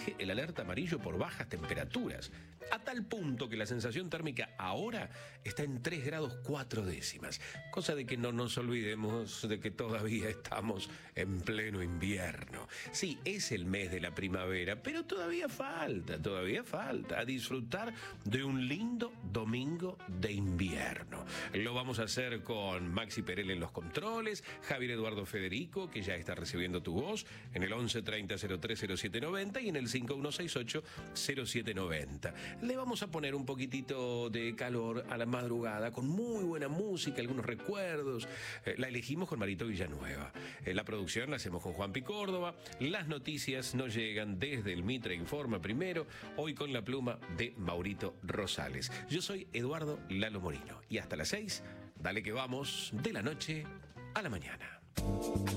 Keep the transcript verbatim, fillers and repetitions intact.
rige el alerta amarillo por bajas temperaturas, a tal punto que la sensación térmica ahora está en tres grados cuatro décimas, cosa de que no nos olvidemos de que todavía estamos en pleno invierno. Sí, es el mes de la primavera, pero todavía falta, todavía falta a disfrutar de un lindo domingo de invierno. Lo vamos a hacer con Maxi Perel en los controles, Javier Eduardo Federico, que ya está recibiendo tu voz, en el once treinta cero tres cero siete noventa y en el cinco uno seis ocho cero siete noventa. Le vamos a poner un poquitito de calor a la madrugada con muy buena música, algunos recuerdos. Eh, la elegimos con Marito Villanueva. Eh, la producción la hacemos con Juanpi Córdoba. Las noticias nos llegan desde el Mitre Informa primero, hoy con la pluma de Maurito Rosales. Yo soy Eduardo Lalo Morino y hasta las seis, dale que vamos, de la noche a la mañana.